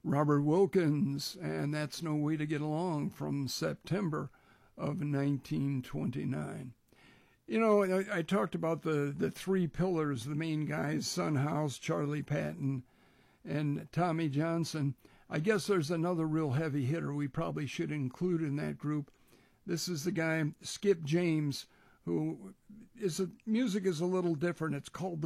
Robert Wilkins, and That's No Way to Get Along from September of 1929. You know, I talked about the three pillars, the main guys, Son House, Charlie Patton, and Tommy Johnson. I guess there's another real heavy hitter we probably should include in that group. This is the guy, Skip James, who music is a little different. It's called